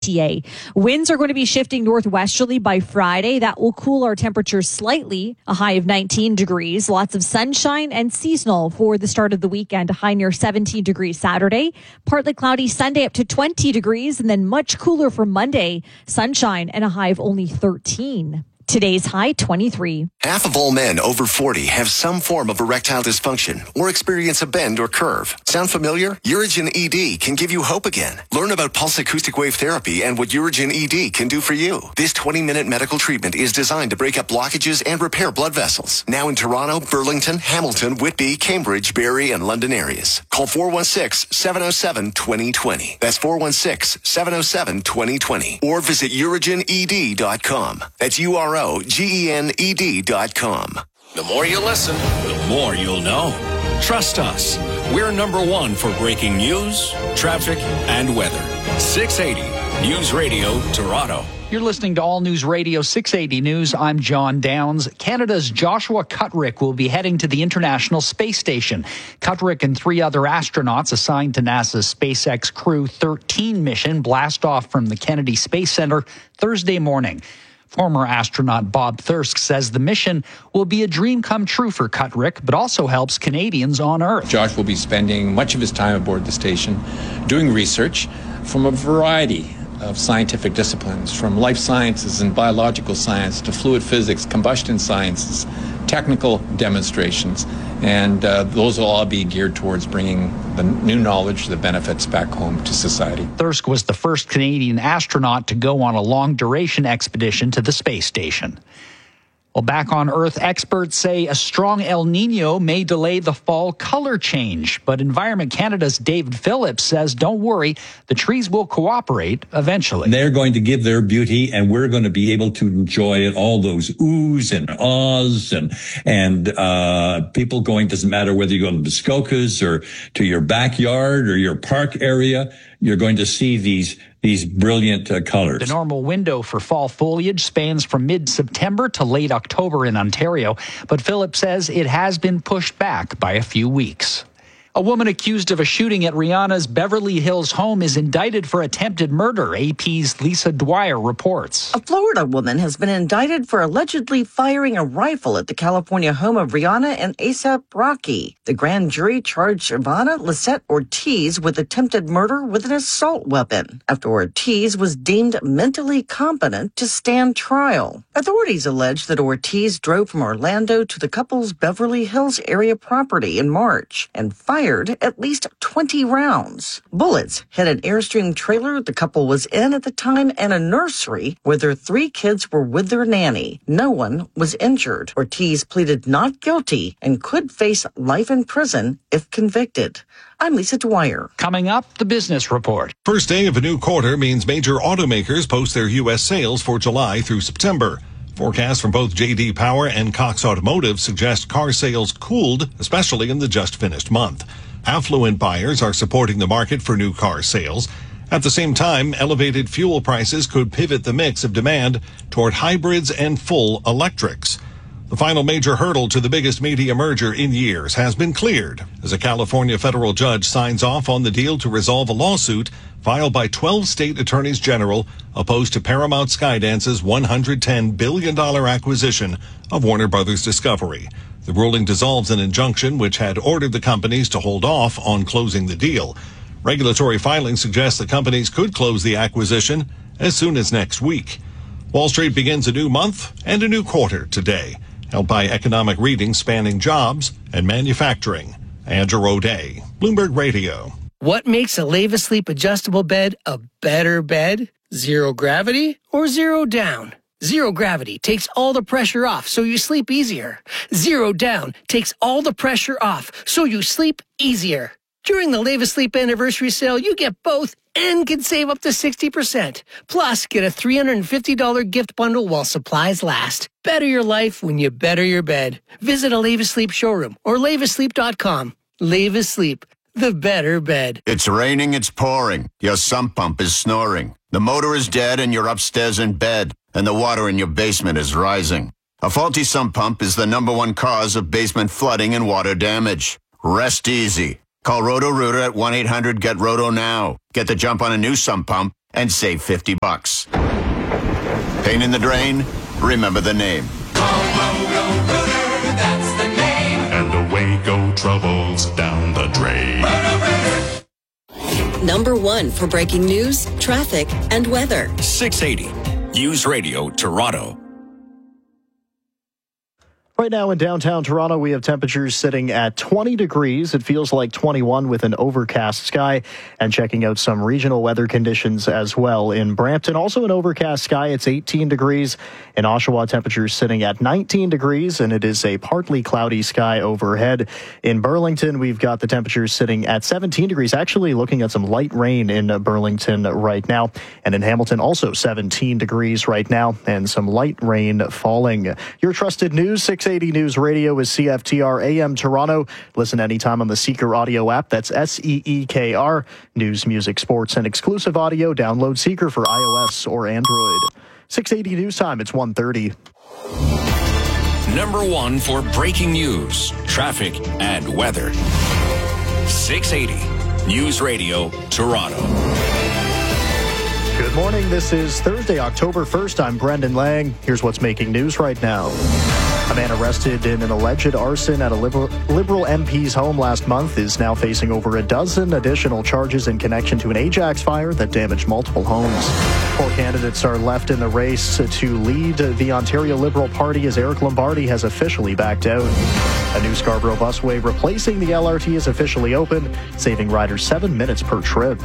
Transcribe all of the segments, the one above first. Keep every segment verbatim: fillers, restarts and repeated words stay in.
T A. Winds are going to be shifting northwesterly by Friday. That will cool our temperatures slightly, a high of nineteen degrees. Lots of sunshine and seasonal for the start of the weekend, a high near seventeen degrees Saturday. Partly cloudy Sunday up to twenty degrees, and then much cooler for Monday. Sunshine and a high of only thirteen. Today's high, twenty-three. Half of all men over forty have some form of erectile dysfunction or experience a bend or curve. Sound familiar? Urigen E D can give you hope again. Learn about pulse acoustic wave therapy and what Urigen E D can do for you. This twenty-minute medical treatment is designed to break up blockages and repair blood vessels. Now in Toronto, Burlington, Hamilton, Whitby, Cambridge, Barrie, and London areas. Call four one six, seven oh seven, two oh two oh. That's four one six, seven oh seven, two oh two oh. Or visit urigen e d dot com. That's U R O G E N E D dot com. The more you listen, the more you'll know. Trust us. We're number one for breaking news, traffic, and weather. six eighty News Radio, Toronto. You're listening to All News Radio six eighty News. I'm John Downs. Canada's Joshua Cutrick will be heading to the International Space Station. Cutrick and three other astronauts assigned to NASA's SpaceX Crew thirteen mission blast off from the Kennedy Space Center Thursday morning. Former astronaut Bob Thirsk says the mission will be a dream come true for Cutrick, but also helps Canadians on Earth. Josh will be spending much of his time aboard the station doing research from a variety of scientific disciplines, from life sciences and biological science to fluid physics, combustion sciences, technical demonstrations, and uh, those will all be geared towards bringing the new knowledge, the benefits back home to society. Thirsk was the first Canadian astronaut to go on a long-duration expedition to the space station. Well, back on Earth, experts say a strong El Nino may delay the fall color change. But Environment Canada's David Phillips says, don't worry, the trees will cooperate eventually. They're going to give their beauty, and we're going to be able to enjoy it, all those oohs and ahs, and and uh people going, doesn't matter whether you go to Muskokas or to your backyard or your park area, you're going to see these these brilliant uh, colors. The normal window for fall foliage spans from mid-September to late October in Ontario, but Phillips says it has been pushed back by a few weeks. A woman accused of a shooting at Rihanna's Beverly Hills home is indicted for attempted murder, A P's Lisa Dwyer reports. A Florida woman has been indicted for allegedly firing a rifle at the California home of Rihanna and A$AP Rocky. The grand jury charged Ivana Lisette Ortiz with attempted murder with an assault weapon after Ortiz was deemed mentally competent to stand trial. Authorities allege that Ortiz drove from Orlando to the couple's Beverly Hills area property in March and fired at least twenty rounds. Bullets hit an Airstream trailer the couple was in at the time and a nursery where their three kids were with their nanny. No one was injured. Ortiz pleaded not guilty and could face life in prison if convicted. I'm Lisa Dwyer. Coming up, the business report. First day of a new quarter means major automakers post their U S sales for July through September. Forecasts from both J D Power and Cox Automotive suggest car sales cooled, especially in the just-finished month. Affluent buyers are supporting the market for new car sales. At the same time, elevated fuel prices could pivot the mix of demand toward hybrids and full electrics. The final major hurdle to the biggest media merger in years has been cleared as a California federal judge signs off on the deal to resolve a lawsuit filed by twelve state attorneys general opposed to Paramount Skydance's one hundred ten billion dollars acquisition of Warner Brothers Discovery. The ruling dissolves an injunction which had ordered the companies to hold off on closing the deal. Regulatory filings suggest the companies could close the acquisition as soon as next week. Wall Street begins a new month and a new quarter today, helped by economic readings spanning jobs and manufacturing. Andrew O'Day, Bloomberg Radio. What makes a Leva-Sleep adjustable bed a better bed? Zero gravity or zero down? Zero gravity takes all the pressure off so you sleep easier. Zero down takes all the pressure off so you sleep easier. During the Leva-Sleep anniversary sale, you get both and can save up to sixty percent. Plus, get a three hundred fifty dollars gift bundle while supplies last. Better your life when you better your bed. Visit a Leva-Sleep showroom or leva sleep dot com. Leva-Sleep, the better bed. It's raining, it's pouring. Your sump pump is snoring. The motor is dead and you're upstairs in bed, and the water in your basement is rising. A faulty sump pump is the number one cause of basement flooding and water damage. Rest easy. Call Roto-Rooter at one eight hundred get roto now. Get the jump on a new sump pump and save fifty bucks. Pain in the drain? Remember the name. Go, go, go, Rooter, that's the name. And away go troubles down the drain. Number one for breaking news, traffic, and weather. six eighty News Radio Toronto. Right now in downtown Toronto, we have temperatures sitting at twenty degrees. It feels like twenty-one with an overcast sky. And checking out some regional weather conditions as well. In Brampton, also an overcast sky. It's eighteen degrees. In Oshawa, temperatures sitting at nineteen degrees, and it is a partly cloudy sky overhead. In Burlington, we've got the temperatures sitting at seventeen degrees. Actually looking at some light rain in Burlington right now. And in Hamilton, also seventeen degrees right now, and some light rain falling. Your trusted news, six eighty News Radio is C F T R A M Toronto. Listen anytime on the Seeker audio app. That's S E E K R. News, music, sports, and exclusive audio. Download Seeker for iOS or Android. six eighty News Time. It's one thirty. Number one for breaking news, traffic, and weather. six eighty News Radio Toronto. Good morning. This is Thursday, October first. I'm Brendan Lang. Here's what's making news right now. A man arrested in an alleged arson at a Liberal, Liberal M P's home last month is now facing over a dozen additional charges in connection to an Ajax fire that damaged multiple homes. Four candidates are left in the race to lead the Ontario Liberal Party as Eric Lombardi has officially backed out. A new Scarborough busway replacing the L R T is officially open, saving riders seven minutes per trip.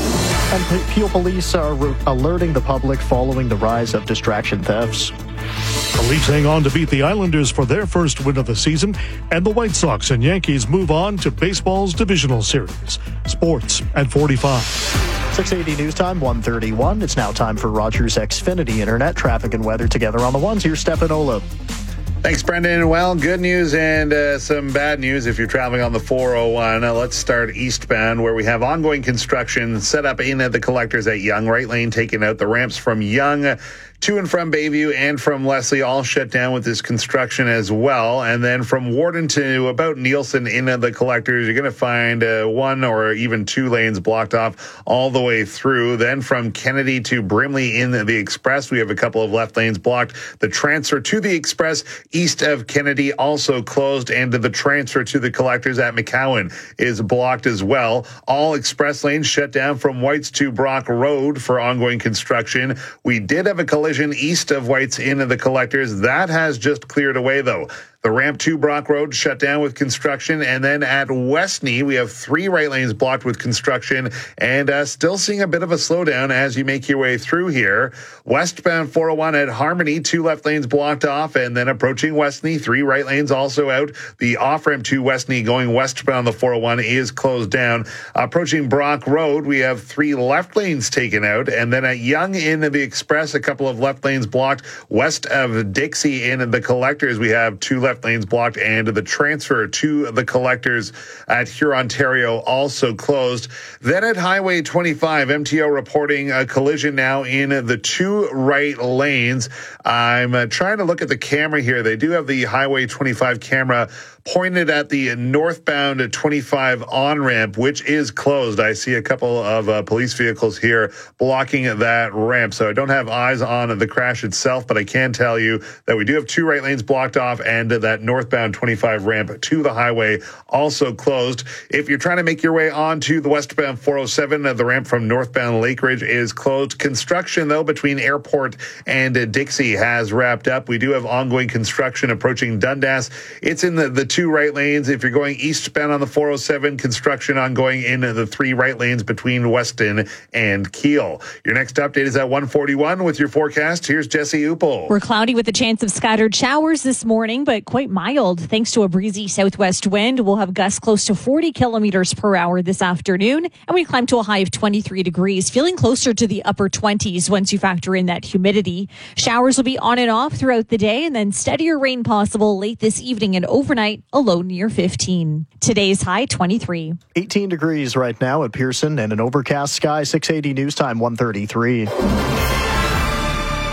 And Peel Police are re- alerting the public following the rise of distraction thefts. The Leafs hang on to beat the Islanders for their first win of the season, and the White Sox and Yankees move on to baseball's divisional series. Sports at forty-five. six eighty News Time, one thirty-one. It's now time for Rogers Xfinity Internet. Traffic and weather together on the ones. Here's Stefanola. Thanks, Brendan. Well, good news and uh, some bad news if you're traveling on the four oh one. Uh, let's start eastbound, where we have ongoing construction set up in at the collectors at Yonge. Right lane taking out the ramps from Yonge to and from Bayview and from Leslie, all shut down with this construction as well. And then from Warden to about Nielsen in at the collectors, you're going to find uh, one or even two lanes blocked off all the way through. Then from Kennedy to Brimley in the Express, we have a couple of left lanes blocked. The transfer to the Express east of Kennedy also closed, and the transfer to the collectors at McCowan is blocked as well. All express lanes shut down from Whites to Brock Road for ongoing construction. We did have a collision east of Whites in the collectors. That has just cleared away, though. The ramp to Brock Road shut down with construction. And then at Westney, we have three right lanes blocked with construction, and uh, still seeing a bit of a slowdown as you make your way through here. Westbound four oh one at Harmony, two left lanes blocked off, and then approaching Westney, three right lanes also out. The off-ramp to Westney going westbound the four oh one is closed down. Approaching Brock Road, we have three left lanes taken out, and then at Yonge in the Express, a couple of left lanes blocked. West of Dixie in the collectors, we have two left lanes blocked, and the transfer to the collectors at Hurontario also closed. Then at Highway twenty-five, M T O reporting a collision now in the two right lanes. I'm uh, trying to look at the camera here. They do have the Highway twenty-five camera pointed at the northbound twenty-five on-ramp, which is closed. I see a couple of uh, police vehicles here blocking that ramp. So I don't have eyes on the crash itself, but I can tell you that we do have two right lanes blocked off, and that northbound twenty-five ramp to the highway also closed. If you're trying to make your way onto the westbound four oh seven, uh, the ramp from northbound Lakeridge is closed. Construction, though, between Airport and uh, Dixie has wrapped up. We do have ongoing construction approaching Dundas. It's in the, the two right lanes. If you're going eastbound on the four oh seven, construction ongoing in the three right lanes between Weston and Keele. Your next update is at one forty-one with your forecast. Here's Jesse Upel. We're cloudy with a chance of scattered showers this morning, but quite mild thanks to a breezy southwest wind. We'll have gusts close to forty kilometers per hour this afternoon, and we climb to a high of twenty-three degrees, feeling closer to the upper twenties once you factor in that humidity. Showers will be on and off throughout the day, and then steadier rain possible late this evening and overnight, a low near fifteen. Today's high, twenty-three. eighteen degrees right now at Pearson and an overcast sky. six eighty News Time, one thirty-three.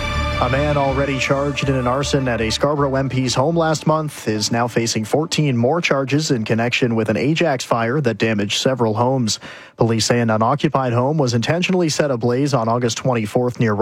A man already charged in an arson at a Scarborough M P's home last month is now facing fourteen more charges in connection with an Ajax fire that damaged several homes. Police say an unoccupied home was intentionally set ablaze on August twenty-fourth near